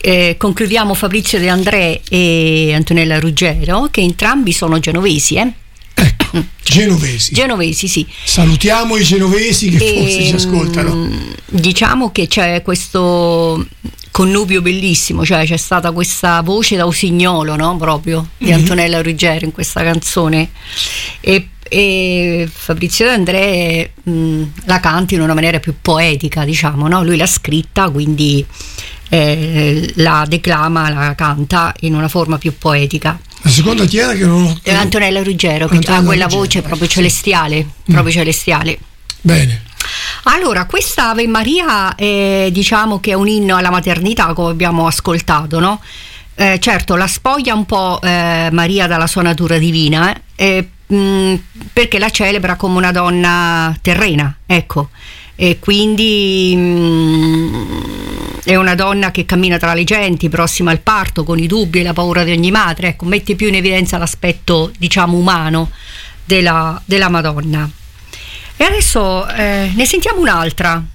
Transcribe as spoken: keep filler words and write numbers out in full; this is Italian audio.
eh, concludiamo Fabrizio De André e Antonella Ruggero, che entrambi sono genovesi, eh? Ecco, genovesi. Genovesi, sì. Salutiamo i genovesi che e, forse ci ascoltano. Diciamo che c'è questo connubio bellissimo, cioè c'è stata questa voce da usignolo, no? Proprio di mm-hmm. Antonella Ruggero in questa canzone, e, e Fabrizio De André mh, la canta in una maniera più poetica, diciamo, no? Lui l'ha scritta, quindi eh, la declama, la canta in una forma più poetica. La seconda chi era che non ho... eh, Antonella Ruggero, che ha quella Ruggero, voce proprio celestiale, sì. proprio mm. celestiale. Bene. Allora, questa Ave Maria eh, diciamo che è un inno alla maternità, come abbiamo ascoltato, no? Eh, certo, la spoglia un po' eh, Maria dalla sua natura divina, eh, mh, perché la celebra come una donna terrena, ecco, e quindi mh, è una donna che cammina tra le genti, prossima al parto, con i dubbi e la paura di ogni madre, ecco, mette più in evidenza l'aspetto, diciamo, umano della, della Madonna. E adesso eh, ne sentiamo un'altra.